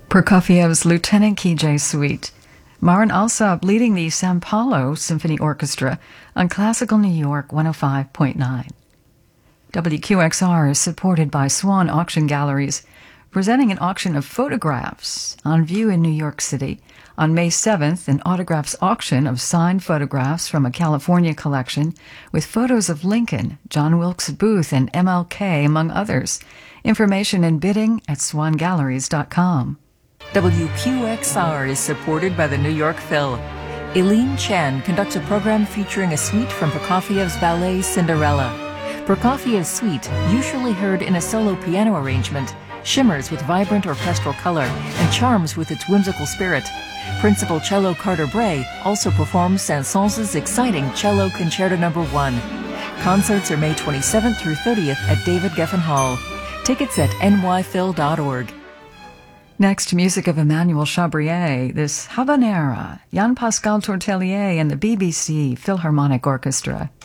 Prokofiev's Lieutenant Kij Suite. Marin Alsop leading the San Paulo Symphony Orchestra on Classical New York 105.9. WQXR is supported by Swan Auction Galleries, presenting an auction of photographs on view in New York City. On May 7th, an autographs auction of signed photographs from a California collection with photos of Lincoln, John Wilkes Booth, and MLK, among others. Information and bidding at swangalleries.com. WQXR is supported by the New York Phil. Eileen Chen conducts a program featuring a suite from Prokofiev's ballet Cinderella. Prokofiev's suite, usually heard in a solo piano arrangement, shimmers with vibrant orchestral color and charms with its whimsical spirit. Principal cello Carter Bray also performs Saint-Saëns' exciting Cello Concerto No. 1. Concerts are May 27th through 30th at David Geffen Hall. Tickets at nyphil.org. Next, music of Emmanuel Chabrier, this Habanera, Jan-Pascal Tortelier and the BBC Philharmonic Orchestra.